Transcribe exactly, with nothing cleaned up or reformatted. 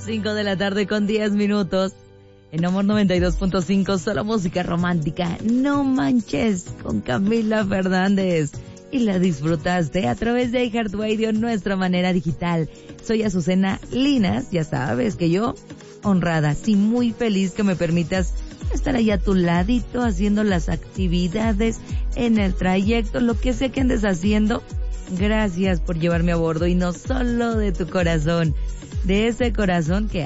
cinco de la tarde con diez minutos. En Amor noventa y dos punto cinco, solo música romántica. No manches, con Camila Fernández. Y la disfrutaste a través de iHeartRadio, nuestra manera digital. Soy Azucena Linas, ya sabes que yo, honrada, sí, muy feliz que me permitas estar ahí a tu ladito haciendo las actividades en el trayecto, lo que sea que andes haciendo. Gracias por llevarme a bordo y no solo de tu corazón, de ese corazón que